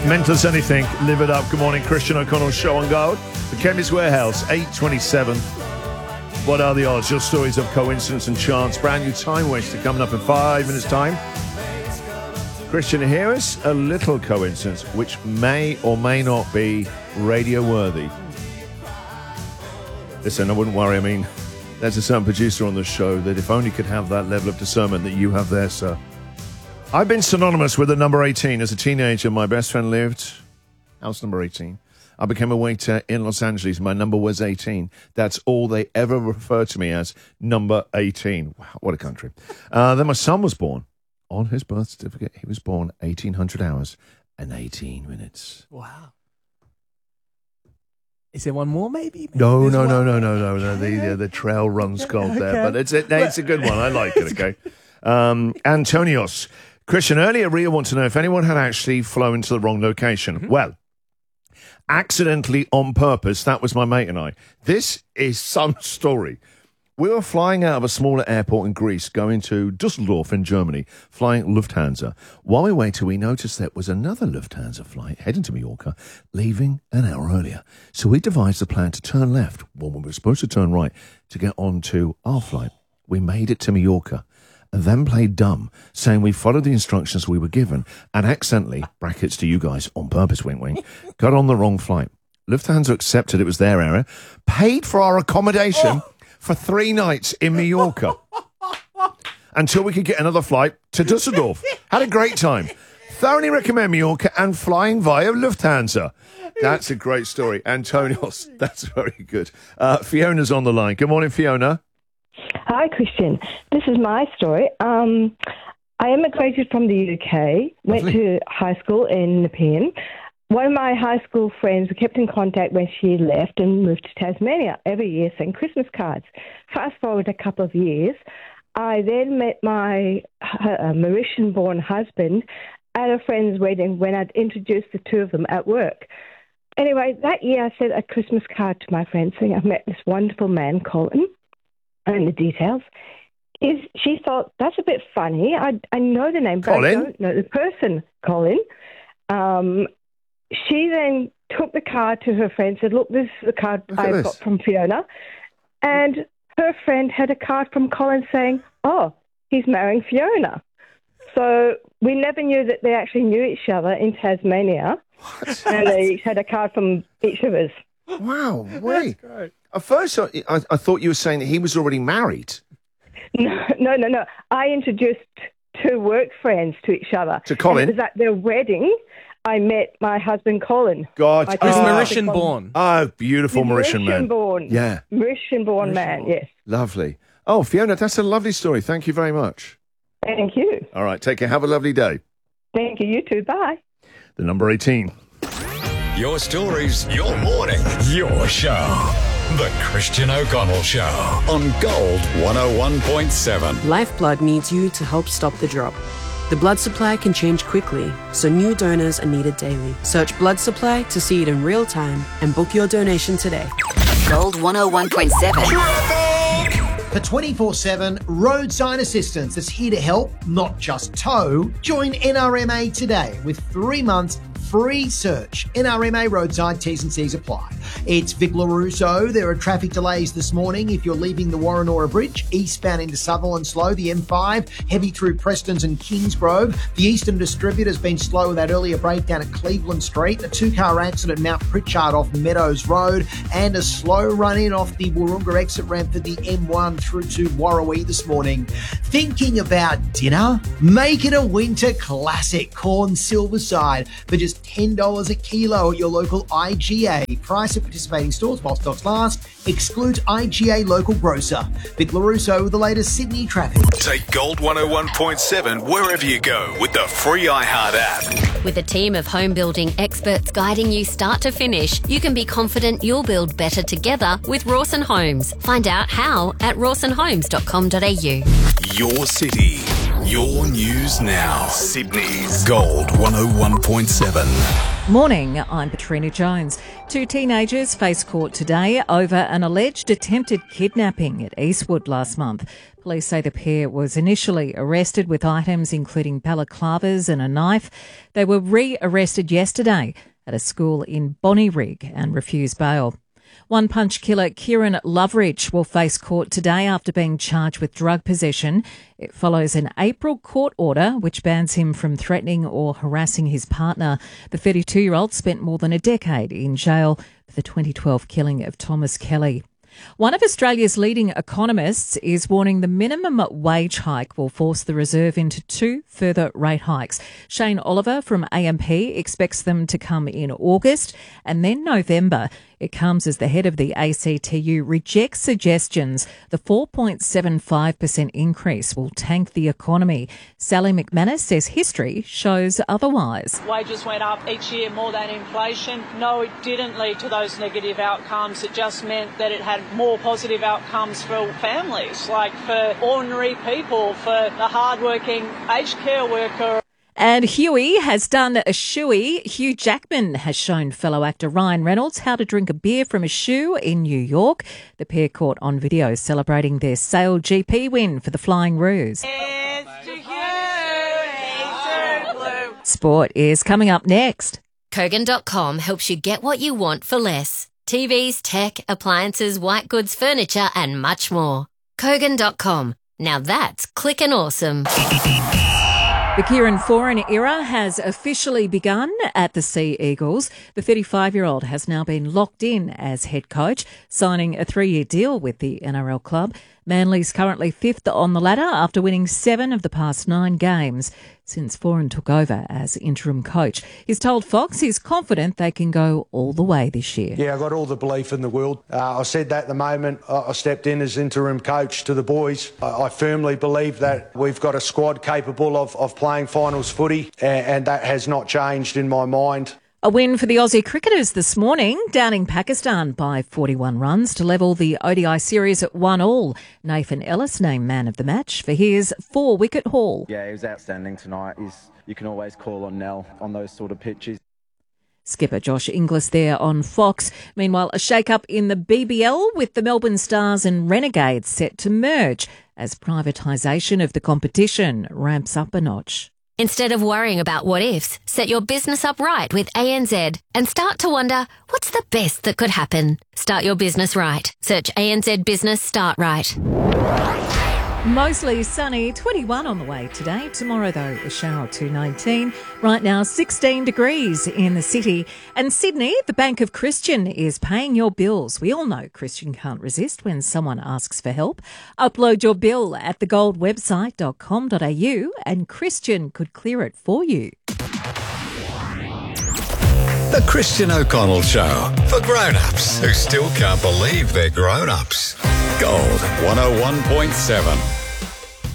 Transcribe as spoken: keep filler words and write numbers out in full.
Mental as anything, live it up. Good morning, Christian O'Connell Show on Gold. The Chemist Warehouse, eight twenty-seven. What are the odds? Your stories of coincidence and chance. Brand new Time Waster coming up in five minutes' time. Christian, here is a little coincidence which may or may not be radio worthy. Listen, I wouldn't worry. I mean, there's a certain producer on the show that if only could have that level of discernment that you have there, sir. I've been synonymous with the number eighteen. As a teenager, my best friend lived house number eighteen. I became a waiter in Los Angeles. My number was eighteen. That's all they ever referred to me as, number eighteen. Wow, what a country. Uh, then my son was born. On his birth certificate, he was born eighteen hundred hours and eighteen minutes. Wow. Is there one more, maybe? maybe no, no, one? no, no, no, no, no. The, uh, the trail runs cold there. Okay. But it's, it, it's a good one. I like it, okay? Um, Antonios. Christian, earlier Ria wants to know if anyone had actually flown to the wrong location. Mm-hmm. Well, accidentally on purpose, that was my mate and I. This is some story. We were flying out of a smaller airport in Greece, going to Dusseldorf in Germany, flying Lufthansa. While we waited, we noticed there was another Lufthansa flight heading to Mallorca, leaving an hour earlier. So we devised a plan to turn left when we were supposed to turn right to get on to our flight. We made it to Mallorca and then played dumb, saying we followed the instructions we were given and accidentally, brackets to you guys, on purpose, wink, wink, got on the wrong flight. Lufthansa accepted it was their error, paid for our accommodation oh. for three nights in Mallorca until we could get another flight to Dusseldorf. Had a great time. Thoroughly recommend Mallorca and flying via Lufthansa. That's a great story. Antonios, that's very good. Uh, Fiona's on the line. Good morning, Fiona. Hi, Christian. This is my story. Um, I immigrated from the U K, went Lovely. to high school in Nepean. One of my high school friends, we kept in contact when she left and moved to Tasmania. Every year, sent Christmas cards. Fast forward a couple of years, I then met my uh, Mauritian-born husband at a friend's wedding when I'd introduced the two of them at work. Anyway, that year I sent a Christmas card to my friend saying I've met this wonderful man, Colin. And the details is she thought, that's a bit funny. I I know the name, but Colin? I don't know the person, Colin. Um, she then took the card to her friend, said, look, this is the card Look at I've this. got from Fiona. And her friend had a card from Colin saying, oh, he's marrying Fiona. So we never knew that they actually knew each other in Tasmania. What? And they each had a card from each of us. Wow, wait. At first, I, I thought you were saying that he was already married. No, no, no, no. I introduced two work friends to each other. To Colin? And it was at their wedding. I met my husband, Colin. God. I He's told Oh. him- Mauritian-born. Oh, beautiful He's Mauritian man. Mauritian-born. Yeah. Mauritian-born man, yes. Lovely. Oh, Fiona, that's a lovely story. Thank you very much. Thank you. All right, take care. Have a lovely day. Thank you. You too. Bye. The number eighteen. Your stories, your morning, your show. The Christian O'Connell Show on Gold one oh one point seven. Lifeblood needs you to help stop the drop. The blood supply can change quickly, so new donors are needed daily. Search blood supply to see it in real time and book your donation today. Gold one oh one point seven. For twenty-four seven roadside assistance that's here to help, not just tow, join N R M A today with three months free search. N R M A roadside, T's and C's apply. It's Vic LaRusso. There are traffic delays this morning if you're leaving the Warrenora Bridge, eastbound into Sutherland slow, the M five, heavy through Prestons and Kingsgrove. The Eastern Distributor's been slow with that earlier breakdown at Cleveland Street, a two-car accident at Mount Pritchard off Meadows Road, and a slow run-in off the Wahroonga exit ramp for the M one through to Warrawee this morning. Thinking about dinner? Make it a winter classic, corn silverside, for just ten dollars a kilo at your local I G A. Price at participating stores while stocks last. Excludes I G A local grocer. Vic LaRusso with the latest Sydney traffic. Take Gold one oh one point seven wherever you go with the free iHeart app. With a team of home building experts guiding you start to finish, you can be confident you'll build better together with Rawson Homes. Find out how at rawson homes dot com dot a u. Your city, your news now. Sydney's Gold one oh one point seven. Morning, I'm Katrina Jones. Two teenagers face court today over an alleged attempted kidnapping at Eastwood last month. Police say the pair was initially arrested with items including balaclavas and a knife. They were re-arrested yesterday at a school in Bonnyrigg and refused bail. One-punch killer Kieran Loveridge will face court today after being charged with drug possession. It follows an April court order which bans him from threatening or harassing his partner. The thirty-two-year-old spent more than a decade in jail for the twenty twelve killing of Thomas Kelly. One of Australia's leading economists is warning the minimum wage hike will force the Reserve into two further rate hikes. Shane Oliver from A M P expects them to come in August and then November. It comes as the head of the A C T U rejects suggestions the four point seven five percent increase will tank the economy. Sally McManus says history shows otherwise. Wages went up each year more than inflation. No, it didn't lead to those negative outcomes. It just meant that it had more positive outcomes for families, like for ordinary people, for the hardworking aged care worker. And Huey has done a shoey. Hugh Jackman has shown fellow actor Ryan Reynolds how to drink a beer from a shoe in New York. The pair caught on video celebrating their Sail G P win for the Flying Roos. Sport is coming up next. Kogan dot com helps you get what you want for less. T Vs, tech, appliances, white goods, furniture and much more. Kogan dot com. Now that's clickin' awesome. The Kieran Foran era has officially begun at the Sea Eagles. The thirty-five-year-old has now been locked in as head coach, signing a three-year deal with the N R L club. Manly's currently fifth on the ladder after winning seven of the past nine games since Foran took over as interim coach. He's told Fox he's confident they can go all the way this year. Yeah, I've got all the belief in the world. Uh, I said that the moment I stepped in as interim coach to the boys. I, I firmly believe that we've got a squad capable of, of playing finals footy, and, and that has not changed in my mind. A win for the Aussie cricketers this morning, downing Pakistan by forty-one runs to level the O D I series at one all. Nathan Ellis named man of the match for his four-wicket haul. Yeah, he was outstanding tonight. He's, you can always call on Nell on those sort of pitches. Skipper Josh Inglis there on Fox. Meanwhile, a shake-up in the B B L with the Melbourne Stars and Renegades set to merge as privatisation of the competition ramps up a notch. Instead of worrying about what ifs, set your business up right with A N Z and start to wonder, what's the best that could happen? Start your business right. Search A N Z Business Start Right. Mostly sunny, twenty-one on the way today. Tomorrow, though, a shower to nineteen. Right now, sixteen degrees in the city. And Sydney, the Bank of Christian is paying your bills. We all know Christian can't resist when someone asks for help. Upload your bill at the gold website dot com dot a u and Christian could clear it for you. The Christian O'Connell Show, for grown-ups who still can't believe they're grown-ups. Gold one oh one point seven.